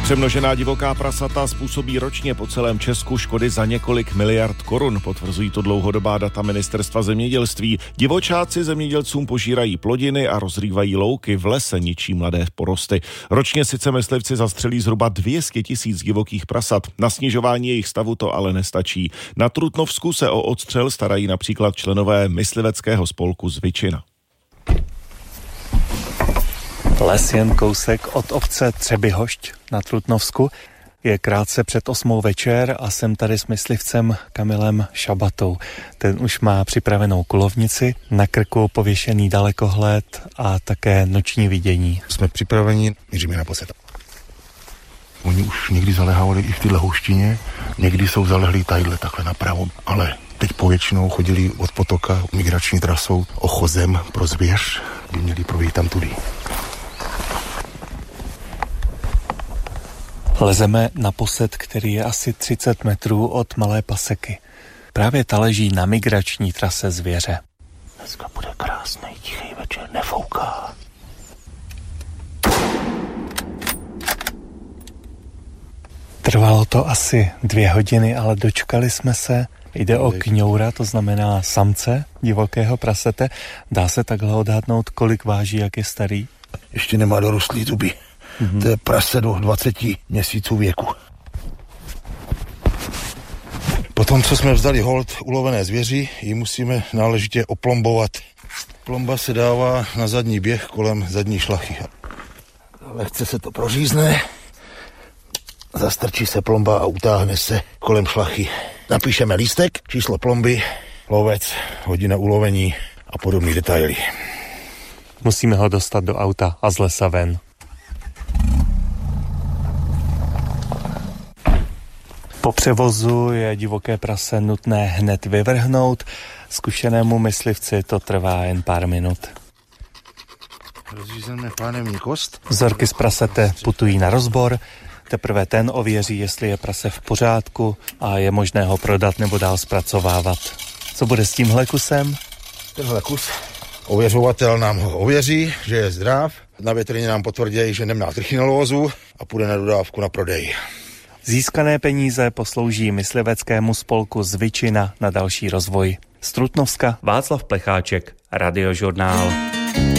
Přemnožená divoká prasata způsobí ročně po celém Česku škody za několik miliard korun, potvrzují to dlouhodobá data Ministerstva zemědělství. Divočáci zemědělcům požírají plodiny a rozrývají louky, v lese ničí mladé porosty. Ročně sice myslivci zastřelí zhruba 200 000 divokých prasat. Na snižování jejich stavu to ale nestačí. Na Trutnovsku se o odstřel starají například členové mysliveckého spolku Zvyčina. Les jen kousek od obce Třebyhošť na Trutnovsku. Je krátce před 8 večer a jsem tady s myslivcem Kamilem Šabatou. Ten už má připravenou kulovnici, na krku pověšený dalekohled a také noční vidění. Jsme připraveni, míříme na posed. Oni už někdy zalehávali i v téhle houštině, někdy jsou zalehlí tadyhle takhle napravo, ale teď povětšinou chodili od potoka migrační trasou ochozem pro zvěř, by měli projít tam tudy. Lezeme na posed, který je asi 30 metrů od Malé Paseky. Právě ta leží na migrační trase zvěře. Dneska bude krásný, tichý večer, nefouká. Trvalo to asi 2 hodiny, ale dočkali jsme se. Jde o kňoura, to znamená samce divokého prasete. Dá se takhle odhadnout, kolik váží, jak je starý? Ještě nemá dorostlý zuby. To je prase do 20 měsíců věku. Potom, co jsme vzdali hold ulovené zvěři, ji musíme náležitě oplombovat. Plomba se dává na zadní běh kolem zadní šlachy. Lehce se to prořízne, zastrčí se plomba a utáhne se kolem šlachy. Napíšeme lístek, číslo plomby, lovec, hodina ulovení a podobné detaily. Musíme ho dostat do auta a z lesa ven. Po převozu je divoké prase nutné hned vyvrhnout. Zkušenému myslivci to trvá jen pár minut. Rozřízené pánevní kost. Vzorky z prasete putují na rozbor. Teprve ten ověří, jestli je prase v pořádku a je možné ho prodat nebo dál zpracovávat. Co bude s tímhle kusem? Tenhle kus ověřovatel nám ho ověří, že je zdrav. Na větrině nám potvrdí, že nemá trichinelózu a půjde na dodávku na prodej. Získané peníze poslouží mysliveckému spolku Zvyčina na další rozvoj. Z Trutnovska Václav Plecháček, Radiožurnál.